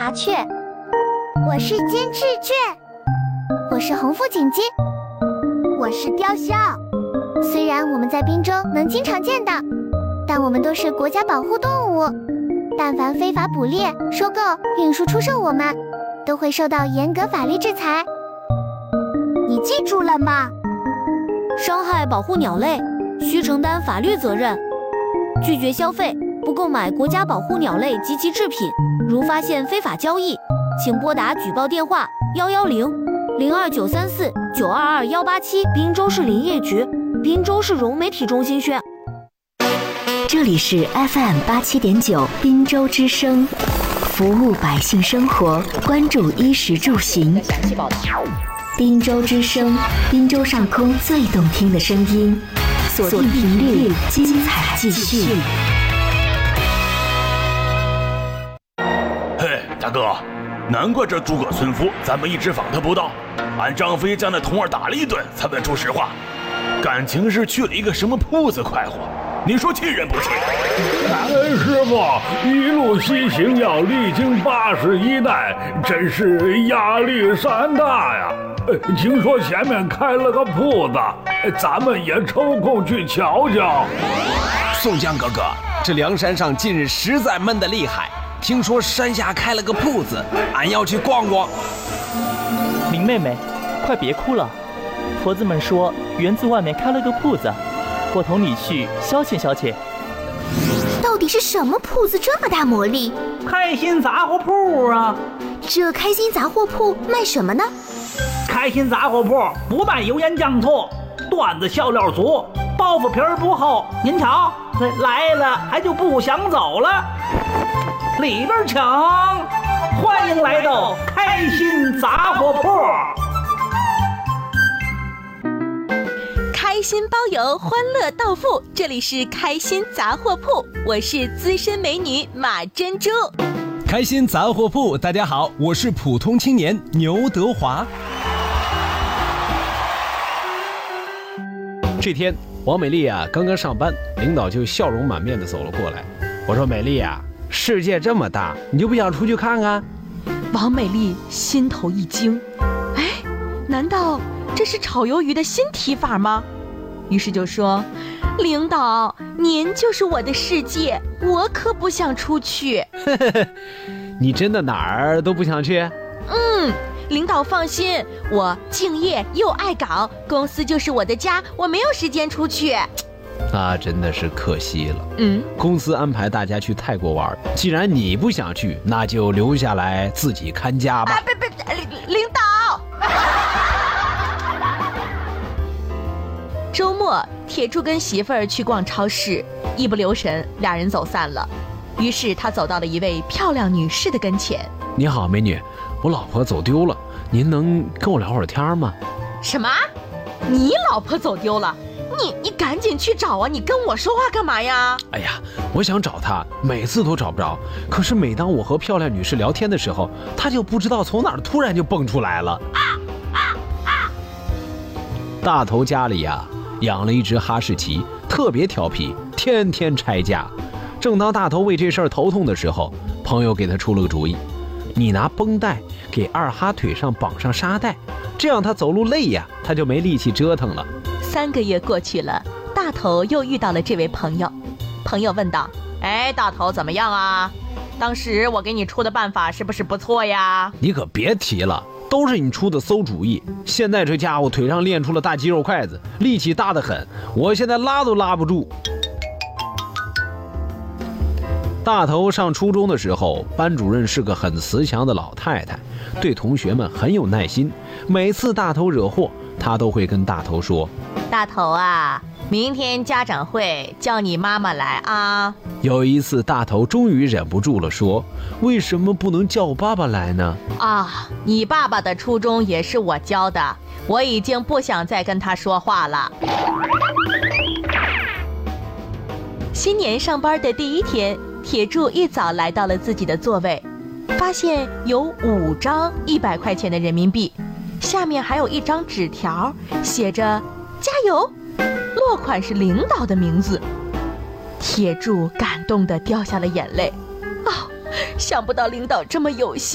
麻雀。 我是金翅雀。 我是红腹锦鸡。 我是雕鸮。 虽然我们在滨州能经常见到，但我们都是国家保护动物，但凡非法捕猎、收购、运输、出售我们，都会受到严格法律制裁。 你记住了吗？ 伤害保护鸟类，需承担法律责任。拒绝消费，不购买国家保护鸟类及其制品。如发现非法交易，请拨打举报电话110-02934-922-187，滨州市林业局、滨州市融媒体中心宣。 这里是 FM87.9滨州之声，服务百姓生活，关注衣食住行。滨州之声，滨州上空最动听的声音，锁定频率，精彩继续。 嘿，大哥，难怪这诸葛村夫咱们一直访他不到，俺张飞将那童儿打了一顿才问出实话，感情是去了一个什么铺子快活，你说气人不气？ 师傅，一路西行要历经81代，真是压力山大呀。听说前面开了个铺子，咱们也抽空去瞧瞧。 宋江哥哥，这梁山上近日实在闷得厉害，听说山下开了个铺子，俺要去逛逛。 林妹妹，快别哭了，婆子们说园子外面开了个铺子，我同你去消遣消遣。 到底是什么铺子这么大魔力？ 开心杂货铺啊！ 这开心杂货铺卖什么呢？ 开心杂货铺不卖油盐酱醋，段子笑料足，包袱皮儿不厚。您瞧，来了还就不想走了。里边请，欢迎来到开心杂货铺。 开心包邮，欢乐到付，这里是开心杂货铺，我是资深美女马珍珠。 开心杂货铺，大家好，我是普通青年牛德华。这天，王美丽啊刚刚上班，领导就笑容满面地走了过来。我说：“美丽啊，世界这么大，你就不想出去看看？” 王美丽心头一惊，哎，难道这是炒鱿鱼的新提法吗？于是就说：“领导，您就是我的世界，我可不想出去。” 你真的哪儿都不想去？ 领导放心，我敬业又爱岗，公司就是我的家，我没有时间出去。 那真的是可惜了。公司安排大家去泰国玩，既然你不想去，那就留下来自己看家吧。 领导。周末，铁柱跟媳妇儿去逛超市，一不留神，俩人走散了。于是他走到了一位漂亮女士的跟前。 你好，美女，我老婆走丢了，您能跟我聊会儿天吗？ 什么？你老婆走丢了？你赶紧去找啊！你跟我说话干嘛呀？ 哎呀，我想找她，每次都找不着。可是每当我和漂亮女士聊天的时候，她就不知道从哪儿突然就蹦出来了。大头家里呀，养了一只哈士奇，特别调皮，天天拆家。正当大头为这事儿头痛的时候，朋友给他出了个主意：你拿绷带给二哈腿上绑上沙袋，这样他走路累呀，他就没力气折腾了。 3个月过去了，大头又遇到了这位朋友。朋友问道：“哎，大头怎么样啊？当时我给你出的办法是不是不错呀？” 你可别提了，都是你出的馊主意。现在这家伙腿上练出了大肌肉筷子，力气大得很，我现在拉都拉不住。大头上初中的时候，班主任是个很慈祥的老太太，对同学们很有耐心。每次大头惹祸，她都会跟大头说：“ 大头啊，明天家长会叫你妈妈来啊。” 有一次，大头终于忍不住了，说：“为什么不能叫我爸爸来呢？” 啊，你爸爸的初中也是我教的，我已经不想再跟他说话了。新年上班的第一天，铁柱一早来到了自己的座位，发现有5张100块钱的人民币，下面还有一张纸条，写着“加油”，落款是领导的名字。铁柱感动地掉下了眼泪。想不到领导这么有心。